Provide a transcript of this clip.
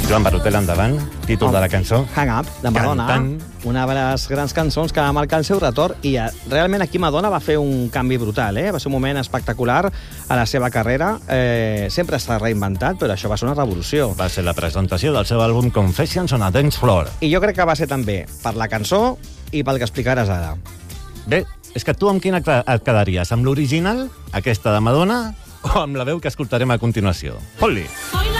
Joan Barutel, endavant. Títol de la cançó. Hang Up, de Madonna. Cantant. Una de les grans cançons que va marcar el seu retorn i realment aquí Madonna va fer un canvi brutal, Va ser un moment espectacular a la seva carrera. Sempre s'ha reinventat, però això va ser una revolució. Va ser la presentació del seu àlbum Confessions on a Dance Floor. I jo crec que va ser també per la cançó i pel que explicaràs ara. Bé, és que tu amb quina et quedaries? Amb l'original, aquesta de Madonna, o amb la veu que escoltarem a continuació? Fot-li!